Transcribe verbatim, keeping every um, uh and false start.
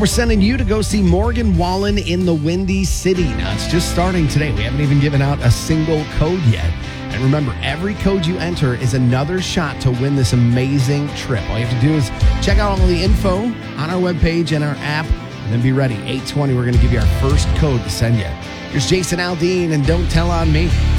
we're sending you to go see Morgan Wallen in the Windy City. Now, it's just starting today. We haven't even given out a single code yet. And remember, every code you enter is another shot to win this amazing trip. All you have to do is check out all the info on our webpage and our app, and then be ready. eight twenty, we're going to give you our first code to send you. Here's Jason Aldean and Don't Tell on Me.